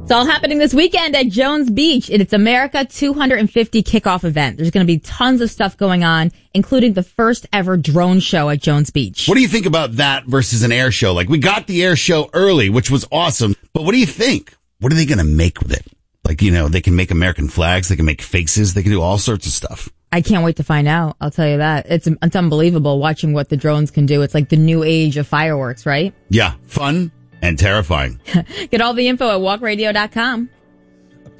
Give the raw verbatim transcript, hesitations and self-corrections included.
It's all happening this weekend at Jones Beach. It's America two hundred fifty kickoff event. There's going to be tons of stuff going on, including the first ever drone show at Jones Beach. What do you think about that versus an air show? Like, we got the air show early, which was awesome. But what do you think? What are they going to make with it? Like, you know, they can make American flags. They can make faces. They can do all sorts of stuff. I can't wait to find out. I'll tell you that. It's it's unbelievable watching what the drones can do. It's like the new age of fireworks, right? Yeah. Fun and terrifying. Get all the info at walk radio dot com.